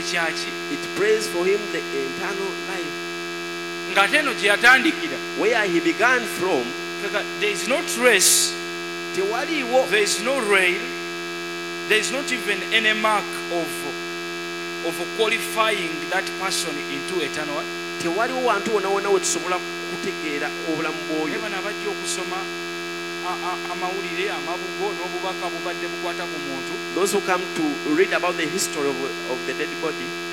ekyaki it prays for him the eternal life. ng'ate eno gye yatandikira. Where he began from, There is no trace, tewaliwo, there is no rail, there is not even any mark of qualifying that person into eternal. tewaliwo wantu wonna wonna we tusobola kutegeera obulamu bw'oyo. Bano abajja okusoma amawulire amabugo n'obubaka bubadde bukwata ku muntu. Those who come to read about the history of the dead body,